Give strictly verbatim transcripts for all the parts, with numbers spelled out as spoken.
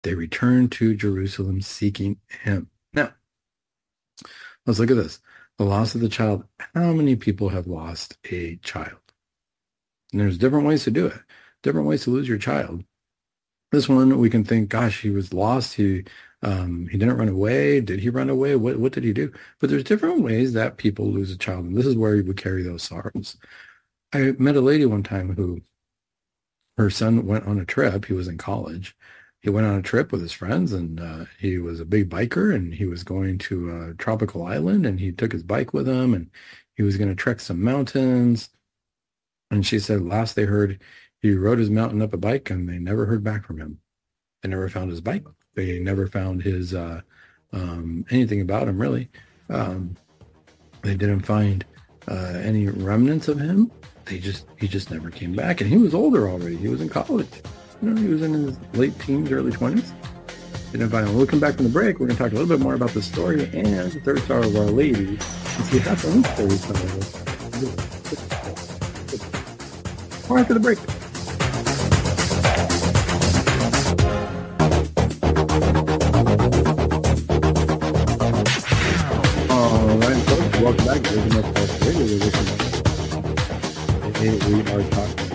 They returned to Jerusalem seeking him. Now, let's look at this. The loss of the child. How many people have lost a child? And there's different ways to do it, different ways to lose your child. This one, we can think, gosh, he was lost. He um, he didn't run away. Did he run away? What what did he do? But there's different ways that people lose a child, and this is where you would carry those sorrows. I met a lady one time who her son went on a trip. He was in college. He went on a trip with his friends, and uh, he was a big biker, and he was going to a tropical island, and he took his bike with him, and he was going to trek some mountains. And she said last they heard, he rode his mountain up a bike, and they never heard back from him. They never found his bike. They never found his uh, um, anything about him, really. Um, they didn't find uh, any remnants of him. They just he just never came back, and he was older already. He was in college. You know, he was in his late teens, early twenties. And if I we'll come back from the break, we're going to talk a little bit more about the story and the third sorrow of Our Lady, and see if that's any third sorrow. More after the break. All right, folks, welcome back to the North Pulse Radio. Today we are talking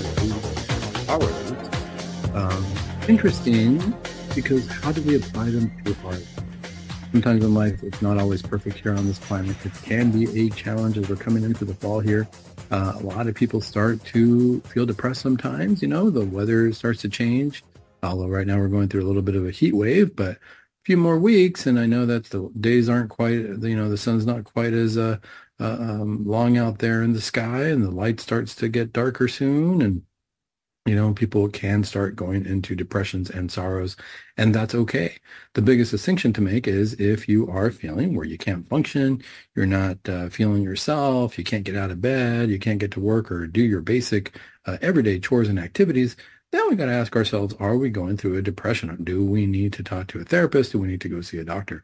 about our sorrows. Um, interesting, because how do we apply them to our life? Sometimes in life, it's not always perfect here on this planet. It can be a challenge as we're coming into the fall here. Uh, a lot of people start to feel depressed sometimes. You know, the weather starts to change. Although right now we're going through a little bit of a heat wave, but a few more weeks, and I know that the days aren't quite, you know, the sun's not quite as uh, uh, um, long out there in the sky, and the light starts to get darker soon, and you know, people can start going into depressions and sorrows, and that's okay. The biggest distinction to make is if you are feeling where you can't function, you're not uh, feeling yourself, you can't get out of bed, you can't get to work or do your basic uh, everyday chores and activities, then we got to ask ourselves, are we going through a depression? Do we need to talk to a therapist? Do we need to go see a doctor?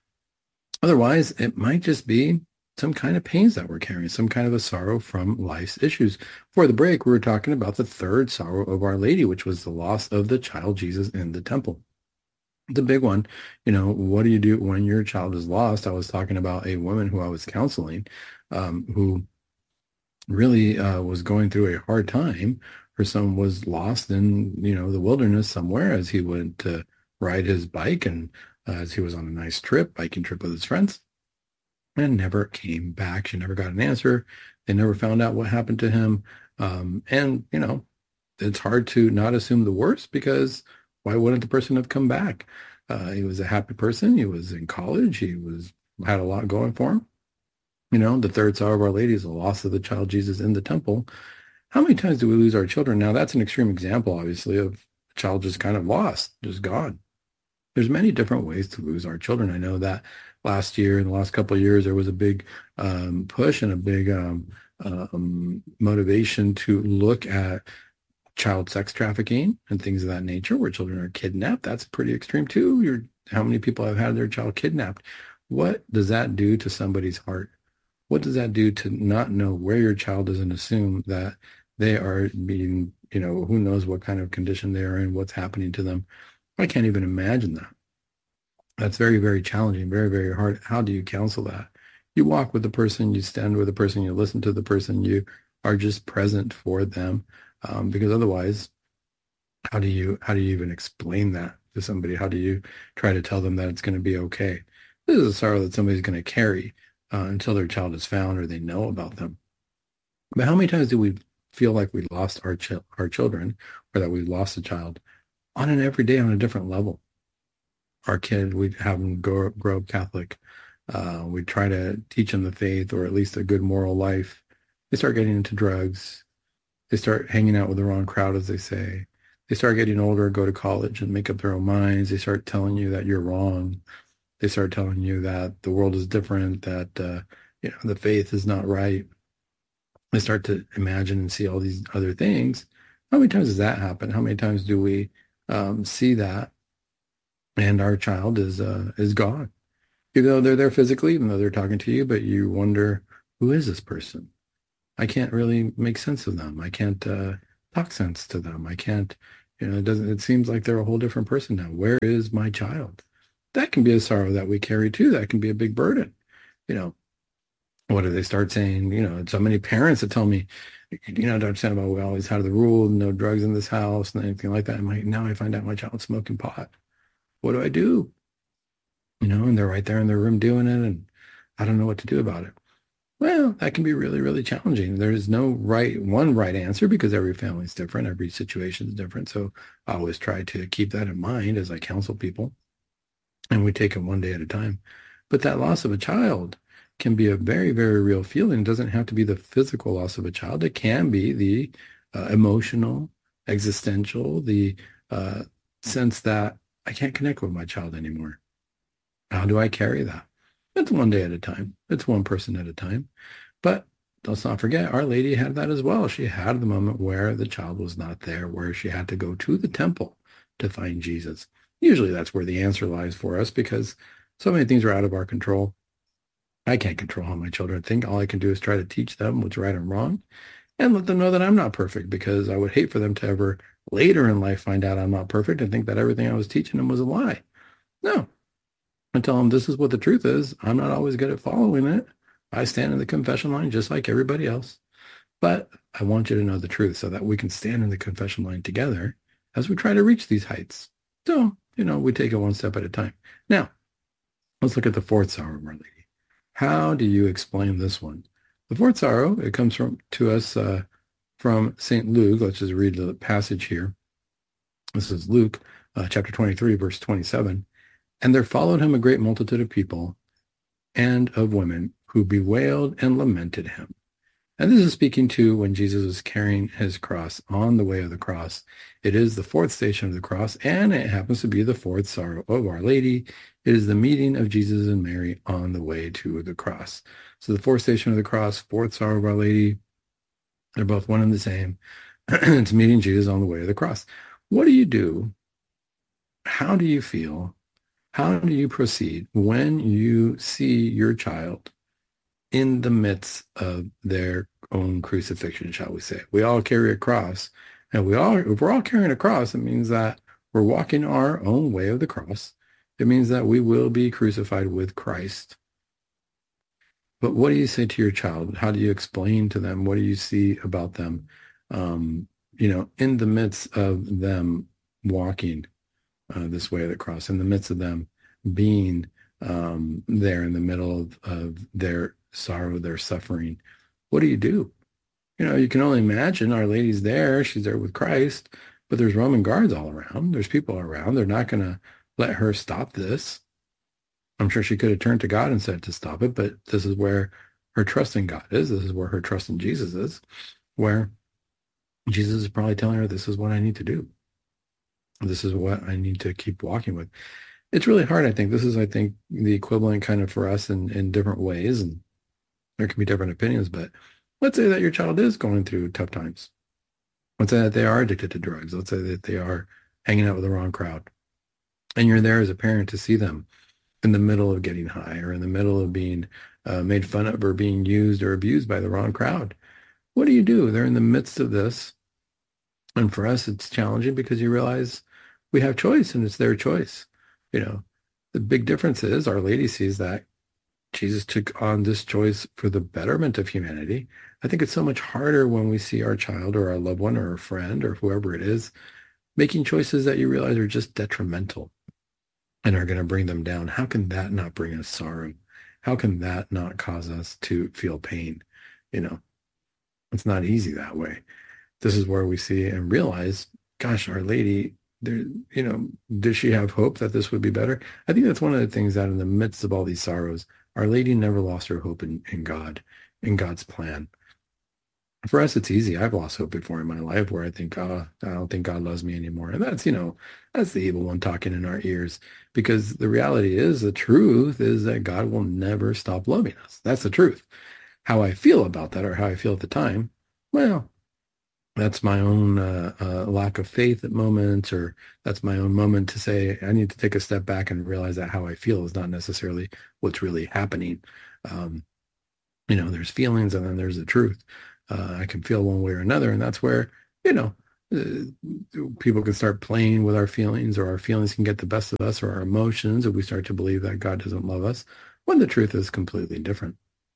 Otherwise, it might just be some kind of pains that we're carrying, some kind of a sorrow from life's issues. For the break, we were talking about the third sorrow of Our Lady, which was the loss of the child Jesus in the temple. The big one, you know, what do you do when your child is lost? I was talking about a woman who I was counseling, um, who really uh, was going through a hard time. Her son was lost in, you know, the wilderness somewhere as he went to ride his bike, and uh, as he was on a nice trip, biking trip with his friends, and never came back. She never got an answer. They never found out what happened to him. Um, and, you know, it's hard to not assume the worst, because why wouldn't the person have come back? Uh, he was a happy person. He was in college. He was had a lot going for him. You know, the third sorrow of Our Lady is the loss of the child Jesus in the temple. How many times do we lose our children? Now, that's an extreme example, obviously, of a child just kind of lost, just gone. There's many different ways to lose our children. I know that last year, in the last couple of years, there was a big um, push and a big um, um, motivation to look at child sex trafficking and things of that nature, where children are kidnapped. That's pretty extreme too. You're, how many people have had their child kidnapped? What does that do to somebody's heart? What does that do to not know where your child is and assume that they are being, you know, who knows what kind of condition they are in, what's happening to them? I can't even imagine that. That's very, very challenging, very, very hard. How do you counsel that? You walk with the person, you stand with the person, you listen to the person, you are just present for them. Um, because otherwise, how do you how do you even explain that to somebody? How do you try to tell them that it's going to be okay? This is a sorrow that somebody's going to carry uh, until their child is found or they know about them. But how many times do we feel like we lost our ch- our children, or that we lost a child on an everyday, on a different level? Our kid, we have them grow, grow up Catholic. Uh, we try to teach them the faith, or at least a good moral life. They start getting into drugs. They start hanging out with the wrong crowd, as they say. They start getting older, go to college and make up their own minds. They start telling you that you're wrong. They start telling you that the world is different, that uh, you know, the faith is not right. They start to imagine and see all these other things. How many times does that happen? How many times do we um, see that, and our child is uh, is gone? Even though they're there physically, even though they're talking to you, but you wonder, who is this person? I can't really make sense of them. I can't uh, talk sense to them. I can't, You know, it doesn't, it seems like they're a whole different person now. Where is my child? That can be a sorrow that we carry too. That can be a big burden. You know, what do they start saying? You know, so many parents that tell me, you know, don't understand about we always have the rule, no drugs in this house and anything like that. I'm like, now I find out my child's smoking pot. What do I do? You know, and they're right there in their room doing it, and I don't know what to do about it. Well, that can be really, really challenging. There is no right one right answer because every family is different, every situation is different. So I always try to keep that in mind as I counsel people, and we take it one day at a time. But that loss of a child can be a very, very real feeling. It doesn't have to be the physical loss of a child. It can be the uh, emotional, existential, the uh, sense that I can't connect with my child anymore. How do I carry that? It's one day at a time. It's one person at a time. But let's not forget, Our Lady had that as well. She had the moment where the child was not there, where she had to go to the temple to find Jesus. Usually that's where the answer lies for us because so many things are out of our control. I can't control how my children think. All I can do is try to teach them what's right and wrong and let them know that I'm not perfect because I would hate for them to ever later in life find out I'm not perfect and think that everything I was teaching them was a lie. No. I tell them this is what the truth is. I'm not always good at following it. I stand in the confession line just like everybody else. But I want you to know the truth so that we can stand in the confession line together as we try to reach these heights. So, you know, we take it one step at a time. Now, let's look at the fourth sorrow of Our Lady. How do you explain this one? The fourth sorrow, it comes from to us uh, from Saint Luke. Let's just read the passage here. This is Luke uh, chapter twenty-three, verse twenty-seven. And there followed him a great multitude of people and of women who bewailed and lamented him. And this is speaking to when Jesus was carrying his cross on the way of the cross. It is the fourth station of the cross, and it happens to be the fourth sorrow of Our Lady. It is the meeting of Jesus and Mary on the way to the cross. So the fourth station of the cross, fourth sorrow of Our Lady, they're both one and the same. It's meeting Jesus on the way of the cross. What do you do? How do you feel? How do you proceed when you see your child in the midst of their own crucifixion, shall we say? We all carry a cross, and we all, if we're all carrying a cross, it means that we're walking our own way of the cross. It means that we will be crucified with Christ. But what do you say to your child? How do you explain to them? What do you see about them, um, you know, in the midst of them walking uh, this way of the cross, in the midst of them being um, there in the middle of, of their sorrow, their suffering? What do you do? You know, you can only imagine Our Lady's there. She's there with Christ, but there's Roman guards all around. There's people around. They're not going to let her stop this. I'm sure she could have turned to God and said to stop it, but this is where her trust in God is. This is where her trust in Jesus is, where Jesus is probably telling her, this is what I need to do. This is what I need to keep walking with. It's really hard, I think. This is, I think, the equivalent kind of for us in, in different ways, and there can be different opinions, but let's say that your child is going through tough times. Let's say that they are addicted to drugs. Let's say that they are hanging out with the wrong crowd. And you're there as a parent to see them in the middle of getting high or in the middle of being uh, made fun of or being used or abused by the wrong crowd. What do you do? They're in the midst of this. And for us, it's challenging because you realize we have choice and it's their choice. You know, the big difference is Our Lady sees that Jesus took on this choice for the betterment of humanity. I think it's so much harder when we see our child or our loved one or a friend or whoever it is making choices that you realize are just detrimental and are going to bring them down. How can that not bring us sorrow? How can that not cause us to feel pain? You know, it's not easy that way. This is where we see and realize, gosh, Our Lady, there, you know, did she have hope that this would be better? I think that's one of the things that in the midst of all these sorrows, Our Lady never lost her hope in, in God, in God's plan. For us, it's easy. I've lost hope before in my life where I think, oh, I don't think God loves me anymore. And that's, you know, that's the evil one talking in our ears, because the reality is, the truth is that God will never stop loving us. That's the truth. How I feel about that or how I feel at the time, well, that's my own uh, uh, lack of faith at moments, or that's my own moment to say, I need to take a step back and realize that how I feel is not necessarily what's really happening. Um, you know, there's feelings and then there's the truth. Uh, I can feel one way or another. And that's where, you know, uh, people can start playing with our feelings, or our feelings can get the best of us, or our emotions, and we start to believe that God doesn't love us, when the truth is completely different.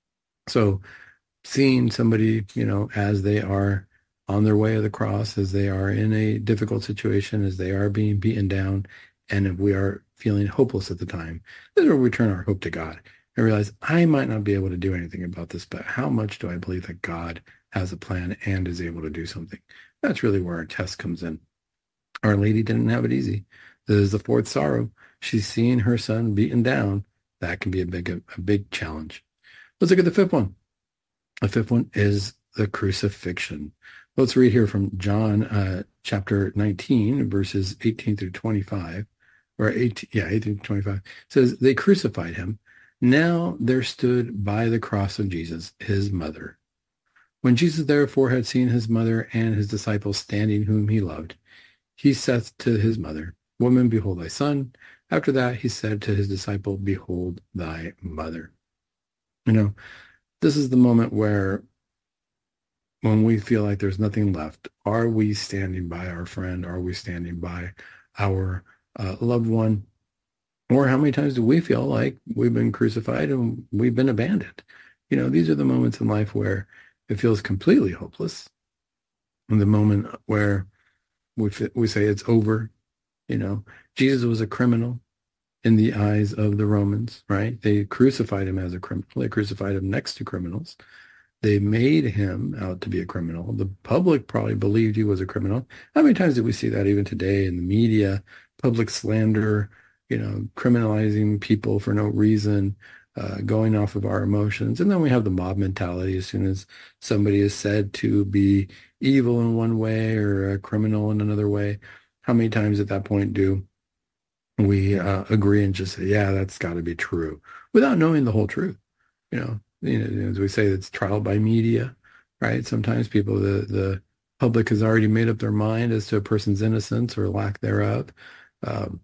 So seeing somebody, you know, as they are on their way to the cross, as they are in a difficult situation, as they are being beaten down, and if we are feeling hopeless at the time, this is where we turn our hope to God and realize, I might not be able to do anything about this, but how much do I believe that God has a plan and is able to do something? That's really where our test comes in. Our Lady didn't have it easy. This is the fourth sorrow. She's seeing her son beaten down. That can be a big, a big challenge. Let's look at the fifth one. The fifth one is the crucifixion. Let's read here from John uh, chapter nineteen, verses eighteen through twenty-five, or eighteen, yeah, eighteen to twenty-five. It says, they crucified him. Now there stood by the cross of Jesus his mother. When Jesus therefore had seen his mother and his disciples standing whom he loved, he said to his mother, Woman, behold thy son. After that, he said to his disciple, Behold thy mother. You know, this is the moment where, when we feel like there's nothing left, are we standing by our friend? Are we standing by our uh, loved one? Or how many times do we feel like we've been crucified and we've been abandoned? You know, these are the moments in life where it feels completely hopeless. And the moment where we, we say it's over. You know, Jesus was a criminal in the eyes of the Romans, right? They crucified him as a criminal. They crucified him next to criminals. They made him out to be a criminal. The public probably believed he was a criminal. How many times do we see that even today in the media, public slander, you know, criminalizing people for no reason, uh, going off of our emotions? And then we have the mob mentality. As soon as somebody is said to be evil in one way or a criminal in another way, how many times at that point do we uh, agree and just say, yeah, that's got to be true, without knowing the whole truth? You know, you know, as we say, it's trial by media, right? Sometimes people, the, the public has already made up their mind as to a person's innocence or lack thereof. Um,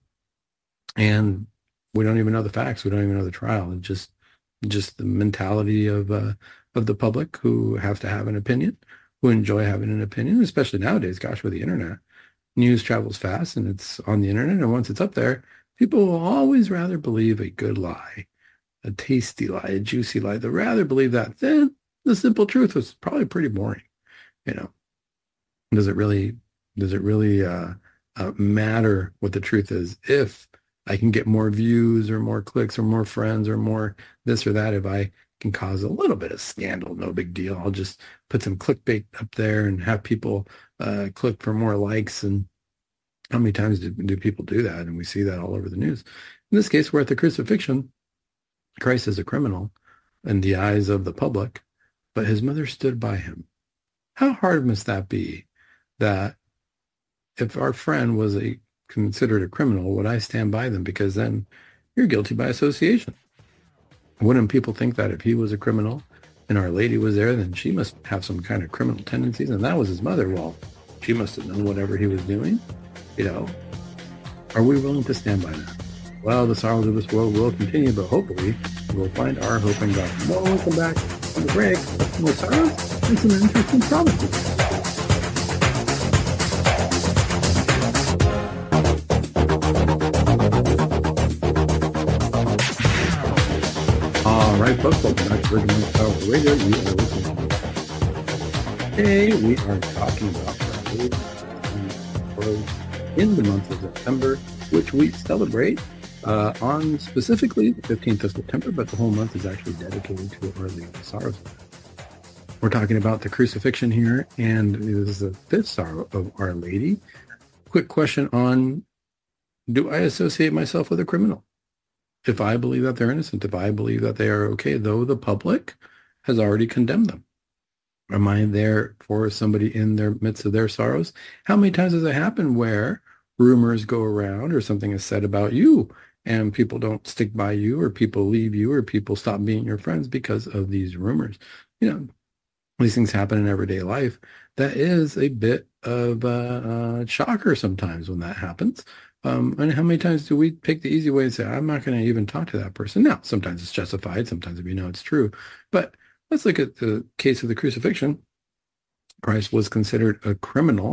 and we don't even know the facts. We don't even know the trial. It's just, just the mentality of, uh, of the public, who have to have an opinion, who enjoy having an opinion, especially nowadays, gosh, with the internet. News travels fast and it's on the internet. And once it's up there, people will always rather believe a good lie, a tasty lie, a juicy lie. They'll rather believe that than the simple truth was probably pretty boring. You know, does it really, does it really uh, uh, matter what the truth is if I can get more views or more clicks or more friends or more this or that? If I can cause a little bit of scandal, no big deal. I'll just put some clickbait up there and have people uh, click for more likes. And how many times do, do people do that? And we see that all over the news. In this case, we're at the crucifixion. Christ is a criminal in the eyes of the public, but his mother stood by him. How hard must that be, that if our friend was a considered a criminal, would I stand by them? Because then you're guilty by association. Wouldn't people think that if he was a criminal and Our Lady was there, then she must have some kind of criminal tendencies? And that was his mother. Well, she must have known whatever he was doing. You know, are we willing to stand by that? Well, the sorrows of this world will continue, but hopefully we'll find our hope in God. Well, we'll come back on the break with more sorrows and some interesting promises. All right, folks, welcome back to Virgin Mike Power Radio. You are listening. Today we are talking about Our Lady in the month of September, which we celebrate uh, on specifically the fifteenth of September, but the whole month is actually dedicated to Our Lady of Sorrows. We're talking about the crucifixion here, and this is the fifth sorrow of Our Lady. Quick question on, do I associate myself with a criminal? If I believe that they're innocent, if I believe that they are okay, though the public has already condemned them, am I there for somebody in their midst of their sorrows? How many times has it happened where rumors go around or something is said about you and people don't stick by you, or people leave you, or people stop being your friends because of these rumors? You know, these things happen in everyday life. That is a bit of a, a shocker sometimes when that happens. Um, and how many times do we take the easy way and say, I'm not going to even talk to that person? Now, sometimes it's justified. Sometimes we know it's true. But let's look at the case of the crucifixion. Christ was considered a criminal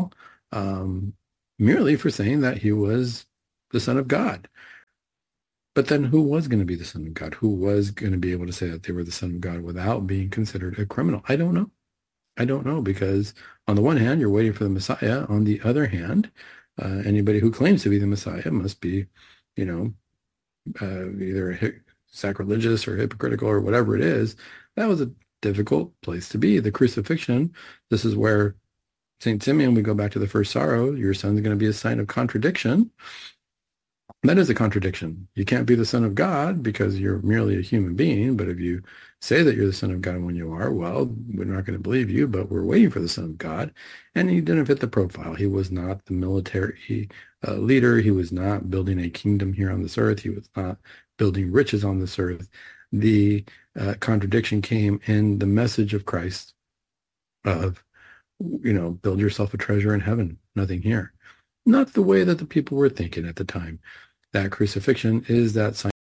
um, merely for saying that he was the Son of God. But then who was going to be the Son of God? Who was going to be able to say that they were the Son of God without being considered a criminal? I don't know. I don't know, because on the one hand, you're waiting for the Messiah. On the other hand, uh, anybody who claims to be the Messiah must be, you know, uh, either sacrilegious or hypocritical or whatever it is. That was a difficult place to be. The crucifixion, this is where Saint Simeon, we go back to the first sorrow, your son's going to be a sign of contradiction. That is a contradiction. You can't be the Son of God because you're merely a human being. But if you say that you're the Son of God when you are, well, we're not going to believe you, but we're waiting for the Son of God. And he didn't fit the profile. He was not the military uh, leader. He was not building a kingdom here on this earth. He was not building riches on this earth. The uh, contradiction came in the message of Christ of, you know, build yourself a treasure in heaven, nothing here. Not the way that the people were thinking at the time. That crucifixion is that sign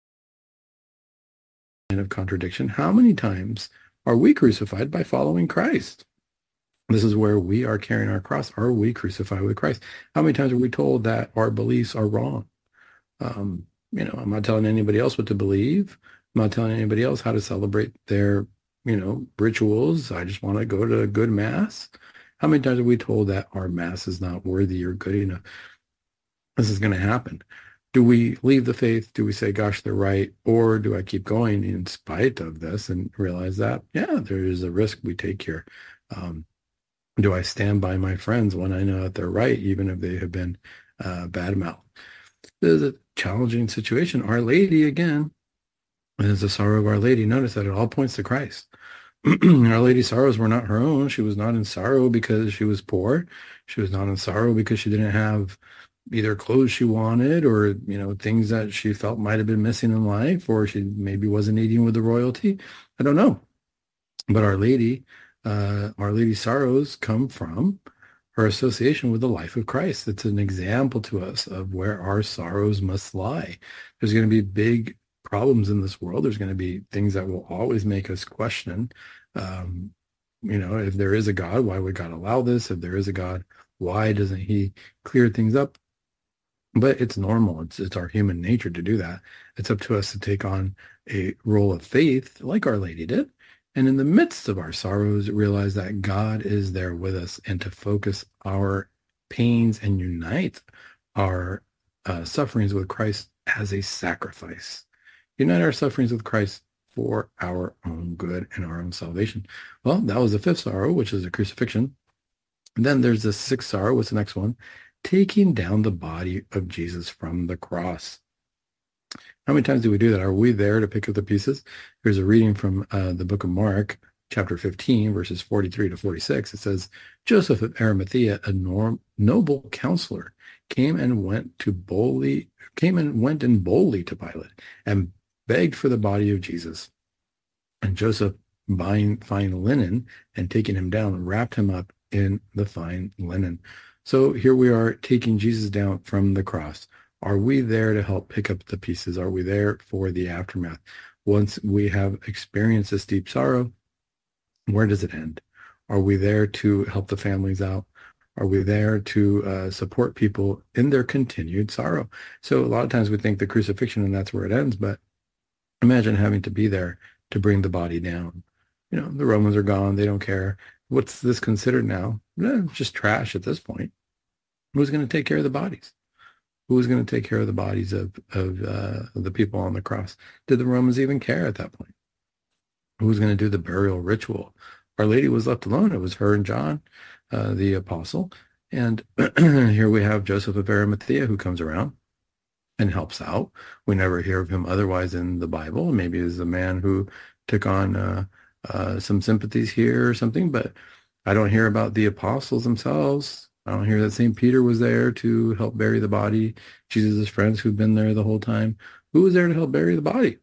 of contradiction. How many times are we crucified by following Christ? This is where we are carrying our cross. Are we crucified with Christ? How many times are we told that our beliefs are wrong? Um, you know, I'm not telling anybody else what to believe. I'm not telling anybody else how to celebrate their, you know, rituals. I just want to go to a good mass. How many times are we told that our mass is not worthy or good enough? This is going to happen. Do we leave the faith? Do we say, gosh, they're right? Or do I keep going in spite of this and realize that, yeah, there is a risk we take here. Um, do I stand by my friends when I know that they're right, even if they have been uh, bad-mouthed? This is a challenging situation. Our Lady, again, is the sorrow of Our Lady. Notice that it all points to Christ. Our Lady's sorrows were not her own. She was not in sorrow because she was poor. She was not in sorrow because she didn't have either clothes she wanted or, you know, things that she felt might have been missing in life, or she maybe wasn't eating with the royalty. I don't know. But Our Lady, uh, Our Lady's sorrows come from her association with the life of Christ. It's an example to us of where our sorrows must lie. There's going to be big problems in this world. There's going to be things that will always make us question, um, you know, if there is a God, why would God allow this? If there is a God, why doesn't he clear things up? But it's normal. It's it's our human nature to do that. It's up to us to take on a role of faith like Our Lady did. And in the midst of our sorrows, realize that God is there with us, and to focus our pains and unite our uh, sufferings with Christ as a sacrifice. Unite our sufferings with Christ for our own good and our own salvation. Well, that was the fifth sorrow, which is the crucifixion. And then there's the sixth sorrow. What's the next one? Taking down the body of Jesus from the cross. How many times do we do that? Are we there to pick up the pieces? Here's a reading from uh, the book of Mark, chapter fifteen, verses forty-three to forty-six. It says, Joseph of Arimathea, a norm, noble counselor, came and went to boldly, came and went in boldly to Pilate and begged for the body of Jesus. And Joseph, buying fine linen and taking him down, wrapped him up in the fine linen. So here we are taking Jesus down from the cross. Are we there to help pick up the pieces? Are we there for the aftermath? Once we have experienced this deep sorrow, where does it end? Are we there to help the families out? Are we there to uh, support people in their continued sorrow? So a lot of times we think the crucifixion and that's where it ends, but imagine having to be there to bring the body down. You know, the Romans are gone. They don't care. What's this considered now? Eh, just trash at this point. Who's going to take care of the bodies? Who's going to take care of the bodies of, of uh, the people on the cross? Did the Romans even care at that point? Who's going to do the burial ritual? Our Lady was left alone. It was her and John, uh, the apostle. And here we have Joseph of Arimathea who comes around and helps out. We never hear of him otherwise in the Bible. Maybe he's a man who took on uh, uh, some sympathies here or something, but I don't hear about the apostles themselves. I don't hear that Saint Peter was there to help bury the body. Jesus' friends who've been there the whole time. Who was there to help bury the body?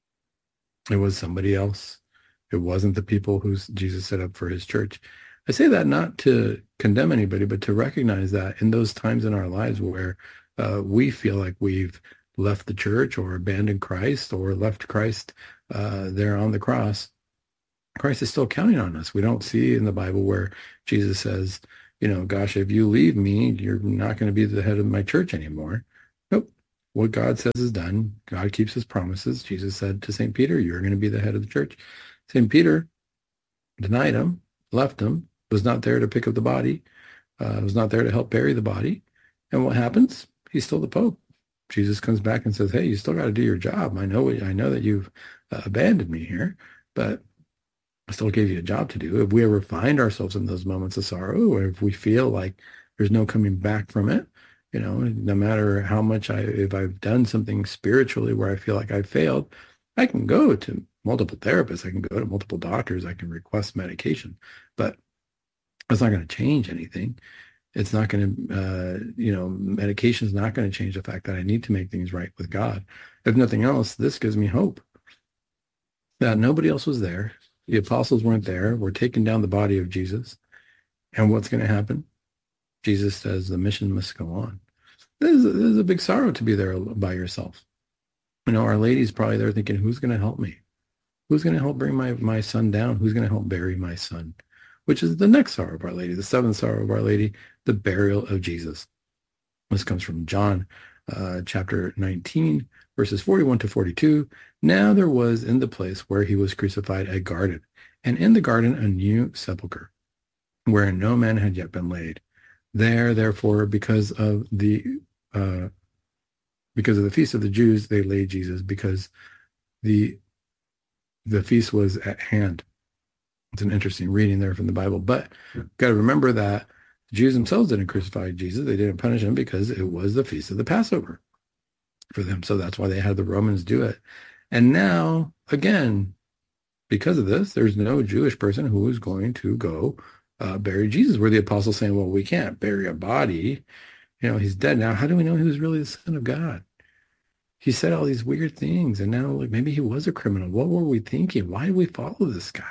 It was somebody else. It wasn't the people who Jesus set up for his church. I say that not to condemn anybody, but to recognize that in those times in our lives where uh, we feel like we've left the church or abandoned Christ or left Christ uh, there on the cross, Christ is still counting on us. We don't see in the Bible where Jesus says, you know, gosh, if you leave me, you're not going to be the head of my church anymore. Nope. What God says is done. God keeps his promises. Jesus said to Saint Peter, you're going to be the head of the church. Saint Peter denied him, left him, was not there to pick up the body, uh, was not there to help bury the body. And what happens? He's still the Pope. Jesus comes back and says, hey, you still got to do your job. I know, I know that you've uh, abandoned me here, but I still gave you a job to do. If we ever find ourselves in those moments of sorrow, or if we feel like there's no coming back from it, you know, no matter how much I, if I've done something spiritually where I feel like I failed, I can go to multiple therapists. I can go to multiple doctors. I can request medication, but it's not going to change anything. It's not going to, uh, you know, medication is not going to change the fact that I need to make things right with God. If nothing else, this gives me hope that nobody else was there. The apostles weren't there. We're taking down the body of Jesus. And what's going to happen? Jesus says the mission must go on. This is, this is a big sorrow to be there by yourself. You know, Our Lady's probably there thinking, who's going to help me? Who's going to help bring my, my son down? Who's going to help bury my son? Which is the next sorrow of Our Lady, the seventh sorrow of Our Lady, the burial of Jesus. This comes from John uh, chapter nineteen, verses forty-one to forty-two. Now there was in the place where he was crucified a garden, and in the garden a new sepulchre, wherein no man had yet been laid. There, therefore, because of the uh, because of the feast of the Jews, they laid Jesus, because the the feast was at hand. It's an interesting reading there from the Bible, but got to remember that the Jews themselves didn't crucify Jesus. They didn't punish him because it was the feast of the Passover for them. So that's why they had the Romans do it. And now, again, because of this, there's no Jewish person who is going to go uh, bury Jesus. Where the apostles saying, well, we can't bury a body. You know, he's dead now. How do we know he was really the Son of God? He said all these weird things, and now like, maybe he was a criminal. What were we thinking? Why did we follow this guy?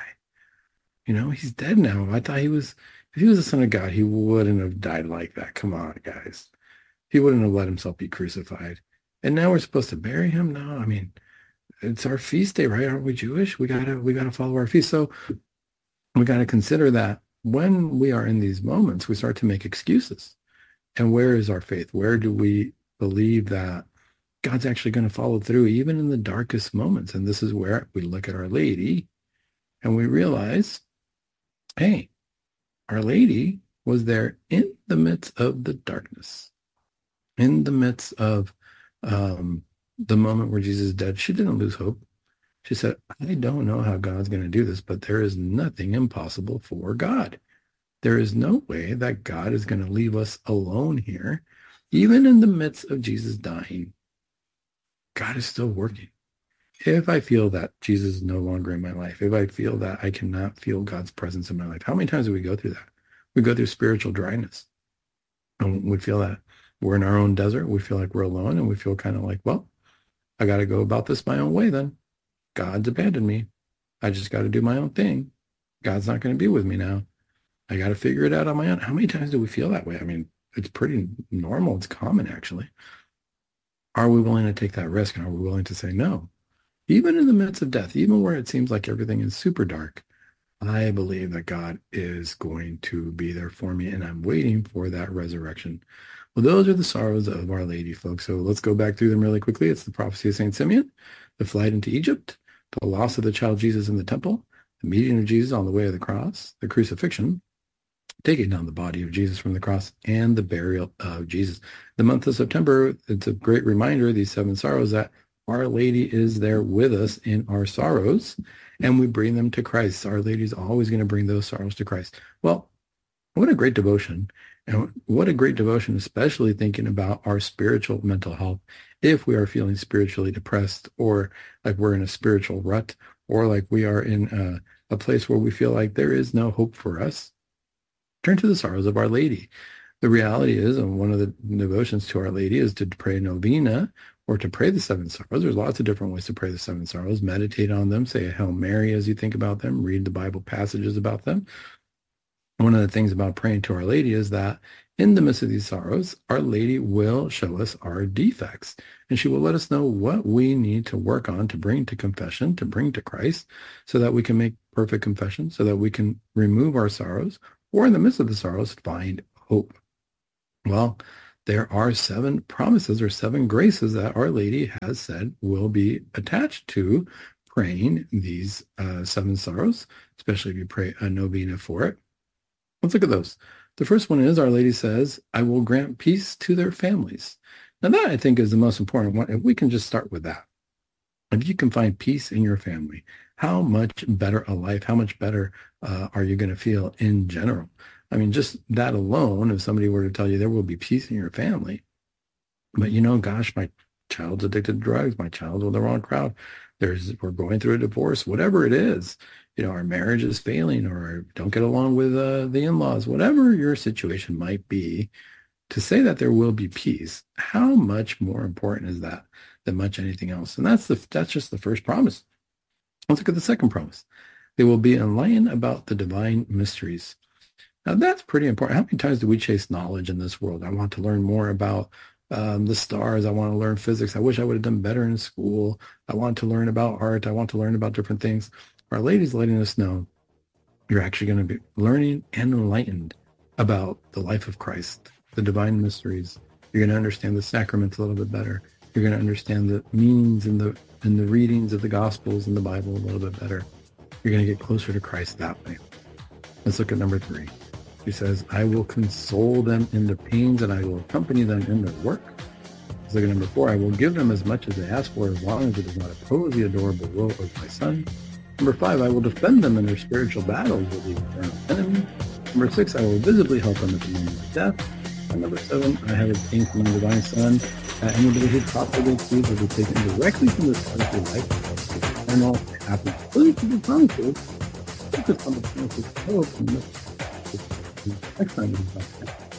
You know, he's dead now. I thought he was, if he was the Son of God, he wouldn't have died like that. Come on, guys. He wouldn't have let himself be crucified. And now we're supposed to bury him? No, I mean, it's our feast day, right? Aren't we Jewish? We gotta, we gotta follow our feast. So we gotta consider that when we are in these moments, we start to make excuses. And where is our faith? Where do we believe that God's actually going to follow through, even in the darkest moments? And this is where we look at Our Lady and we realize, hey, Our Lady was there in the midst of the darkness, in the midst of um, the moment where Jesus is dead. She didn't lose hope. She said, I don't know how God's going to do this, but there is nothing impossible for God. There is no way that God is going to leave us alone here, even in the midst of Jesus dying. God is still working. If I feel that Jesus is no longer in my life, if I feel that I cannot feel God's presence in my life, how many times do we go through that? We go through spiritual dryness. And we feel that we're in our own desert. We feel like we're alone, and we feel kind of like, well, I got to go about this my own way then. God's abandoned me. I just got to do my own thing. God's not going to be with me now. I got to figure it out on my own. How many times do we feel that way? I mean, it's pretty normal. It's common, actually. Are we willing to take that risk? And are we willing to say no? Even in the midst of death, even where it seems like everything is super dark, I believe that God is going to be there for me, and I'm waiting for that resurrection. Well, those are the sorrows of Our Lady, folks. So let's go back through them really quickly. It's the prophecy of Saint Simeon, the flight into Egypt, the loss of the child Jesus in the temple, the meeting of Jesus on the way of the cross, the crucifixion, taking down the body of Jesus from the cross, and the burial of Jesus. The month of September, it's a great reminder, these seven sorrows, that Our Lady is there with us in our sorrows, and we bring them to Christ. Our Lady is always going to bring those sorrows to Christ. Well, what a great devotion. And what a great devotion, especially thinking about our spiritual mental health. If we are feeling spiritually depressed, or like we're in a spiritual rut, or like we are in a, a place where we feel like there is no hope for us, turn to the sorrows of Our Lady. The reality is, and one of the devotions to Our Lady is to pray novena, or to pray the seven sorrows. There's lots of different ways to pray the seven sorrows. Meditate on them. Say a Hail Mary as you think about them. Read the Bible passages about them. One of the things about praying to Our Lady is that in the midst of these sorrows, Our Lady will show us our defects, and she will let us know what we need to work on to bring to confession, to bring to Christ, so that we can make perfect confession, so that we can remove our sorrows, or in the midst of the sorrows, find hope? Well, there are seven promises or seven graces that Our Lady has said will be attached to praying these uh, seven sorrows, especially if you pray a novena for it. Let's look at those. The first one is Our Lady says, I will grant peace to their families. Now that I think is the most important one. If we can just start with that. If you can find peace in your family, how much better a life, how much better uh, are you going to feel in general? I mean, just that alone, if somebody were to tell you there will be peace in your family, but you know, gosh, my child's addicted to drugs, my child's with the wrong crowd, there's, we're going through a divorce, whatever it is, you know, our marriage is failing or don't get along with uh, the in-laws, whatever your situation might be, to say that there will be peace, how much more important is that than much anything else? And that's the that's just the first promise. Let's look at the second promise. They will be enlightened about the divine mysteries. Now that's pretty important. How many times do we chase knowledge in this world? I want to learn more about um, the stars. I want to learn physics. I wish I would have done better in school. I want to learn about art. I want to learn about different things. Our Lady's letting us know you're actually going to be learning and enlightened about the life of Christ, the divine mysteries. You're going to understand the sacraments a little bit better. You're going to understand the meanings in the in the readings of the Gospels and the Bible a little bit better. You're going to get closer to Christ that way. Let's look at number three. She says, I will console them in their pains and I will accompany them in their work. Let's look at number four. I will give them as much as they ask for as long as it does not oppose the adorable will of my Son. Number five, I will defend them in their spiritual battles with the eternal enemy. Number six, I will visibly help them at the moment of death. And number seven, I have obtained from my divine Son that anybody who properly sees will be taken directly from this earthly life, eternal, happy, pleased to be promises, focus on the promises of hope, and next time we